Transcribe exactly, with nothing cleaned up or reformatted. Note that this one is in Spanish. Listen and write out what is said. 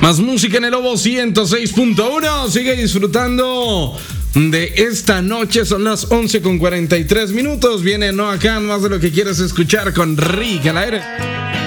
Más música en el Lobo ciento seis punto uno. Sigue disfrutando de esta noche. Son las once con cuarenta y tres minutos. Viene Noah Kahan, más de lo que quieres escuchar con Rick al aire.